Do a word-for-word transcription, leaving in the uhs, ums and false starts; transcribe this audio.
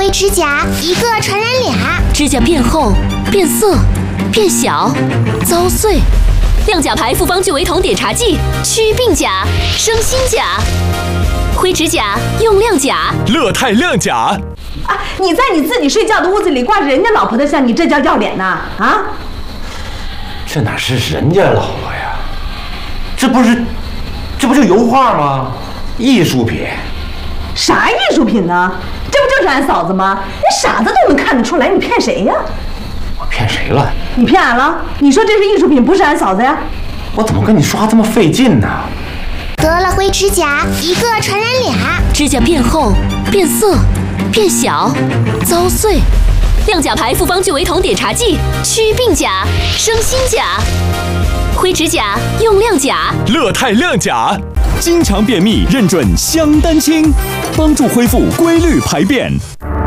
灰指甲，一个传染俩。 指甲变厚、变色、变小、遭碎。亮甲牌复方聚维酮碘茶剂，祛病甲、生新甲。灰指甲用亮甲， 乐泰亮甲。 啊！你在你自己睡觉的屋子里挂着人家老婆的像，你这叫要脸呐？啊！ 这哪是人家老婆呀？这不是，这不是油画吗？艺术品。 啥艺术品呢？这不就是俺嫂子吗？连傻子都能看得出来，你骗谁呀？ 我骗谁了？ 你骗俺了？你说这是艺术品，不是俺嫂子呀？ 我怎么跟你说话这么费劲呢？ 得了灰指甲，一个传染俩。 指甲变厚、变色、变小、遭碎。亮甲牌复方聚维酮碘茶剂，祛病甲、生新甲。灰指甲用亮甲， 乐泰亮甲。 经常便秘认准香丹清，帮助恢复规律排便。